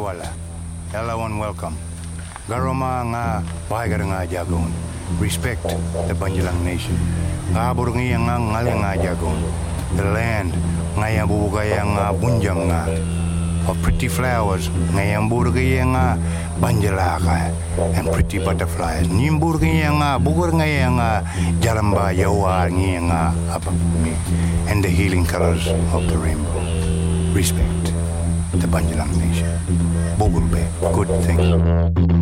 wala. Everyone welcome. Garoma nga pahigar nga jagon. Respect the Banjalang nation. Kabur nga ngaling nga jagon. The land nga bubugay nga bunjam nga. Of pretty flowers nga burgay nga banjalaka and pretty butterflies. Nimburgay nga bugur nga jalamba yawa nga apapumi and the healing colors of the rainbow. Respect the Banjalang nation. Bugurbe, good thing.